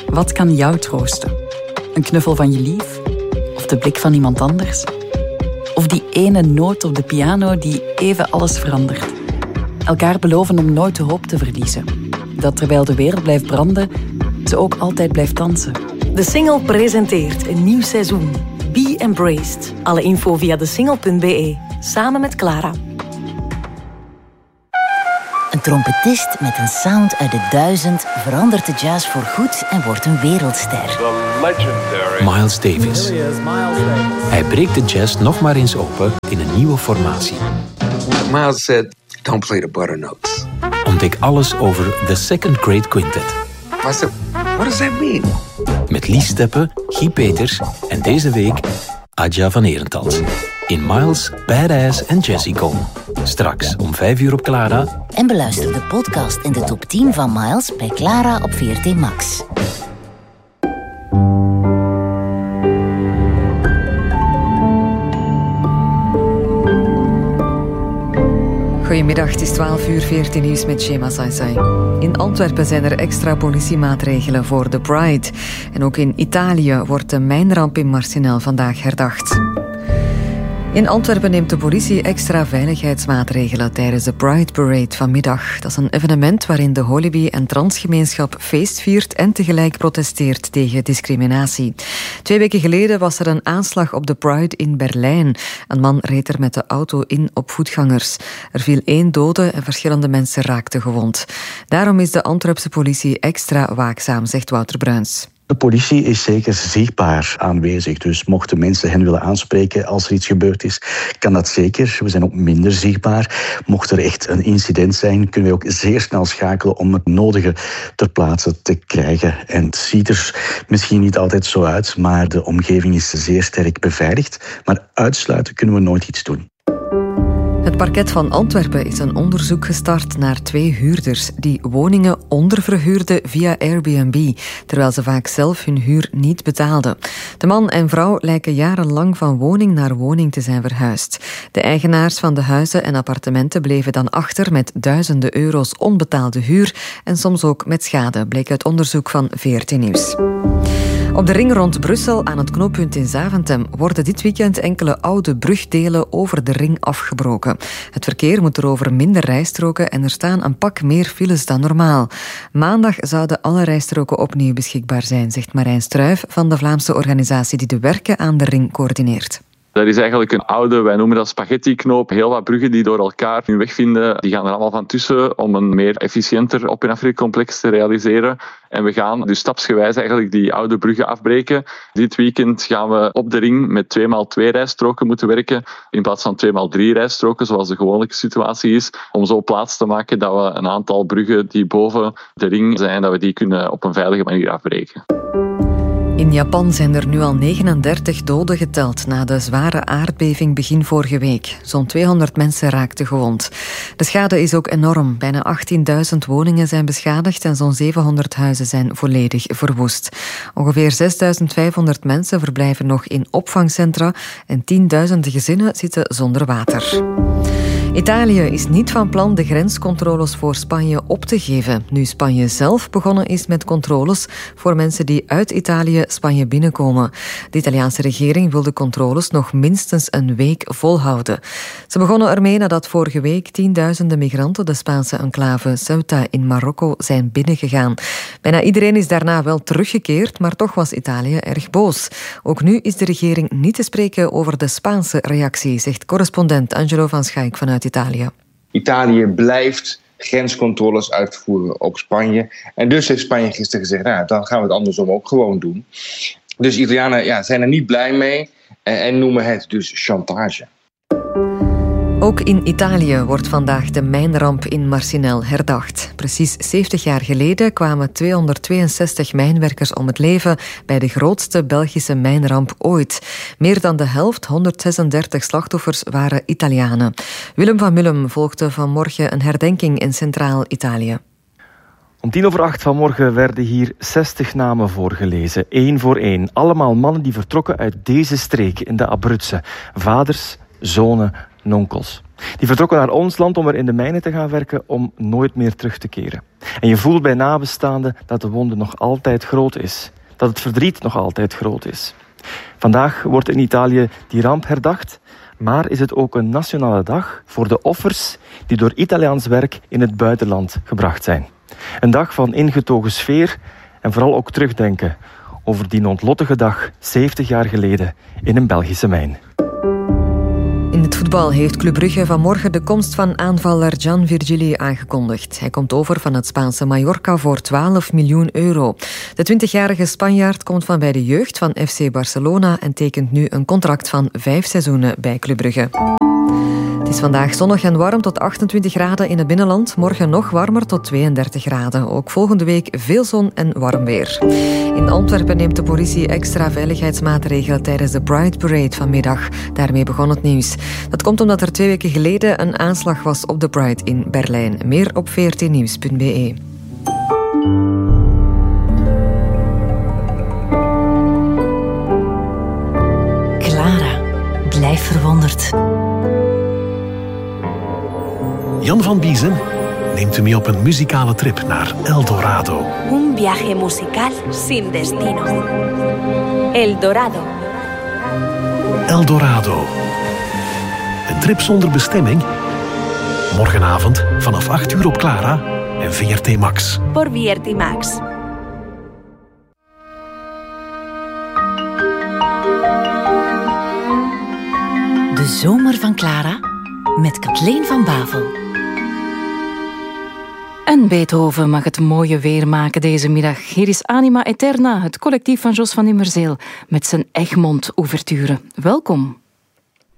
Wat kan jou troosten? Een knuffel van je lief? Of de blik van iemand anders? Of die ene noot op de piano die even alles verandert? Elkaar beloven om nooit de hoop te verliezen. Dat terwijl de wereld blijft branden, ze ook altijd blijft dansen. De Singel presenteert een nieuw seizoen. Be Embraced. Alle info via desingel.be. Samen met Clara. Een trompetist met een sound uit de 1000 verandert de jazz voorgoed en wordt een wereldster. Miles Davis. Hij breekt de jazz nog maar eens open in een nieuwe formatie. Miles said, don't play the butternotes. Ontdek alles over The Second Great Quintet. I said, what does that mean? Met Lies Steppe, Guy Peters en deze week Adja van Herentals. In Miles, Badass en Jazzy-Con. Straks om 5:00 op Clara. En beluister de podcast in de top 10 van Miles bij Clara op VRT Max. Goedemiddag, het is 12:00, VRT Nieuws met Shema Saisai. In Antwerpen zijn er extra politiemaatregelen voor de Pride. En ook in Italië wordt de mijnramp in Marcinelle vandaag herdacht. In Antwerpen neemt de politie extra veiligheidsmaatregelen tijdens de Pride Parade vanmiddag. Dat is een evenement waarin de Holibi- en transgemeenschap feest viert en tegelijk protesteert tegen discriminatie. 2 weken geleden was er een aanslag op de Pride in Berlijn. Een man reed er met de auto in op voetgangers. Er viel 1 dode en verschillende mensen raakten gewond. Daarom is de Antwerpse politie extra waakzaam, zegt Wouter Bruins. De politie is zeker zichtbaar aanwezig. Dus mochten mensen hen willen aanspreken als er iets gebeurd is, kan dat zeker. We zijn ook minder zichtbaar. Mocht er echt een incident zijn, kunnen we ook zeer snel schakelen om het nodige ter plaatse te krijgen. En het ziet er misschien niet altijd zo uit, maar de omgeving is zeer sterk beveiligd. Maar uitsluiten kunnen we nooit iets doen. Het parket van Antwerpen is een onderzoek gestart naar 2 huurders die woningen onderverhuurden via Airbnb, terwijl ze vaak zelf hun huur niet betaalden. De man en vrouw lijken jarenlang van woning naar woning te zijn verhuisd. De eigenaars van de huizen en appartementen bleven dan achter met duizenden euro's onbetaalde huur en soms ook met schade, bleek uit onderzoek van VRT Nieuws. Op de ring rond Brussel aan het knooppunt in Zaventem worden dit weekend enkele oude brugdelen over de ring afgebroken. Het verkeer moet er over minder rijstroken en er staan een pak meer files dan normaal. Maandag zouden alle rijstroken opnieuw beschikbaar zijn, zegt Marijn Struijf van de Vlaamse organisatie die de werken aan de ring coördineert. Dat is eigenlijk een oude, wij noemen dat spaghetti-knoop. Heel wat bruggen die door elkaar hun weg vinden, die gaan er allemaal van tussen om een meer efficiënter op- en afritcomplex te realiseren. En we gaan dus stapsgewijs eigenlijk die oude bruggen afbreken. Dit weekend gaan we op de ring met 2x2 rijstroken moeten werken, in plaats van 2x3 rijstroken, zoals de gewone situatie is, om zo plaats te maken dat we een aantal bruggen die boven de ring zijn, dat we die kunnen op een veilige manier afbreken. In Japan zijn er nu al 39 doden geteld na de zware aardbeving begin vorige week. Zo'n 200 mensen raakten gewond. De schade is ook enorm. Bijna 18.000 woningen zijn beschadigd en zo'n 700 huizen zijn volledig verwoest. Ongeveer 6.500 mensen verblijven nog in opvangcentra en 10.000 gezinnen zitten zonder water. Italië is niet van plan de grenscontroles voor Spanje op te geven. Nu Spanje zelf begonnen is met controles voor mensen die uit Italië Spanje binnenkomen. De Italiaanse regering wil de controles nog minstens een week volhouden. Ze begonnen ermee nadat vorige week 10.000 migranten de Spaanse enclave Ceuta in Marokko zijn binnengegaan. Bijna iedereen is daarna wel teruggekeerd, maar toch was Italië erg boos. Ook nu is de regering niet te spreken over de Spaanse reactie, zegt correspondent Angelo van Schaik vanuit Italië. Italië blijft grenscontroles uitvoeren op Spanje. En dus heeft Spanje gisteren gezegd, nou, dan gaan we het andersom ook gewoon doen. Dus Italianen zijn er niet blij mee en noemen het dus chantage. Ook in Italië wordt vandaag de mijnramp in Marcinelle herdacht. Precies 70 jaar geleden kwamen 262 mijnwerkers om het leven bij de grootste Belgische mijnramp ooit. Meer dan de helft, 136 slachtoffers, waren Italianen. Willem van Mullum volgde vanmorgen een herdenking in Centraal-Italië. Om 7:10 vanmorgen werden hier 60 namen voorgelezen, 1 voor 1. Allemaal mannen die vertrokken uit deze streek in de Abruzzen. Vaders, zonen nonkels. Die vertrokken naar ons land om er in de mijnen te gaan werken om nooit meer terug te keren. En je voelt bij nabestaanden dat de wonde nog altijd groot is. Dat het verdriet nog altijd groot is. Vandaag wordt in Italië die ramp herdacht, maar is het ook een nationale dag voor de offers die door Italiaans werk in het buitenland gebracht zijn. Een dag van ingetogen sfeer en vooral ook terugdenken over die noodlottige dag 70 jaar geleden in een Belgische mijn. In het voetbal heeft Club Brugge vanmorgen de komst van aanvaller Gian Virgili aangekondigd. Hij komt over van het Spaanse Mallorca voor 12 miljoen euro. De 20-jarige Spanjaard komt van bij de jeugd van FC Barcelona en tekent nu een contract van 5 seizoenen bij Club Brugge. Het is vandaag zonnig en warm tot 28 graden in het binnenland. Morgen nog warmer tot 32 graden. Ook volgende week veel zon en warm weer. In Antwerpen neemt de politie extra veiligheidsmaatregelen tijdens de Pride Parade vanmiddag. Daarmee begon het nieuws. Dat komt omdat er 2 weken geleden een aanslag was op de Pride in Berlijn. Meer op vrtnieuws.be. Clara, blijf verwonderd. Jan van Biezen neemt u mee op een muzikale trip naar El Dorado. Un viaje musical sin destino. El Dorado. El Dorado. Een trip zonder bestemming? Morgenavond vanaf 8 uur op Clara en VRT Max. Por VRT Max. De zomer van Clara met Kathleen van Bavel. En Beethoven mag het mooie weer maken deze middag. Hier is Anima Eterna, het collectief van Jos van Immerzeel, met zijn Egmond-ouverture. Welkom.